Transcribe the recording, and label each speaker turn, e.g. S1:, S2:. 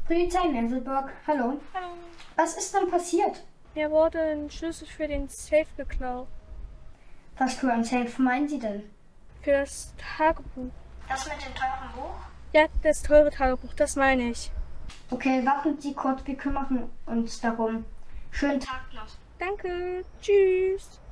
S1: Polizei Menselberg, hallo.
S2: Hallo.
S1: Was ist denn passiert?
S2: Mir wurde ein Schlüssel für den Safe geklaut.
S1: Was für ein Safe meinen Sie denn?
S2: Für das Tagebuch.
S1: Das mit dem teuren Buch?
S2: Ja, das teure Tagebuch, das meine ich.
S1: Okay, warten Sie kurz, wir kümmern uns darum. Schönen Tag noch.
S2: Danke. Tschüss.